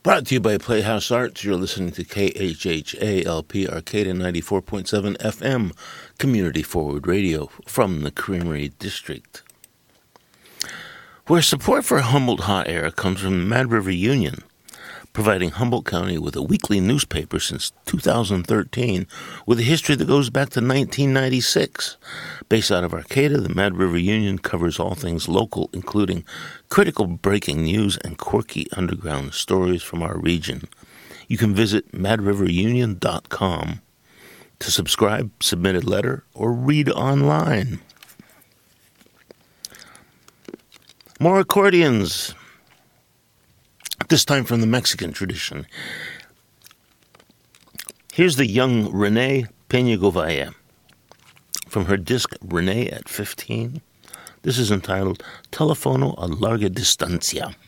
Brought to you by Playhouse Arts. You're listening to KHHALP Arcata 94.7 FM, Community Forward Radio from the Creamery District, where support for Humboldt Hot Air comes from the Mad River Union, providing Humboldt County with a weekly newspaper since 2013 with a history that goes back to 1996. Based out of Arcata, the Mad River Union covers all things local, including critical breaking news and quirky underground stories from our region. You can visit madriverunion.com to subscribe, submit a letter, or read online. More accordions. This time from the Mexican tradition. Here's the young Renee Peña-Govaya from her disc Renee at 15. This is entitled Telefono a Larga Distancia.